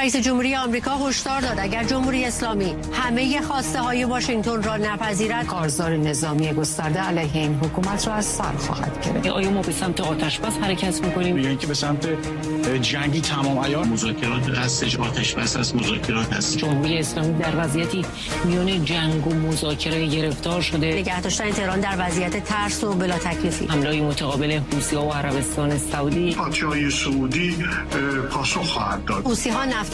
رئیس جمهوری آمریکا هشدار داد اگر جمهوری اسلامی همه خواسته های واشنگتن را نپذیرد، کارزار نظامی گسترده علیه این حکومت را از سر خواهد گرفت. آیا ما به سمت آتش بس حرکت می‌کنیم یا اینکه به سمت جنگی تمام عیار؟ مذاکرات هستش، آتش بس از مذاکرات هست. جمهوری اسلامی در وضعیتی میان جنگ و مذاکره گرفتار شده. نگه داشتن تهران در وضعیت ترس و بلا تکلیفی. حمله متقابل حوثی‌ها و عربستان سعودی. پادشاهی سعودی پاسخ خواهد داد. حوثی‌ها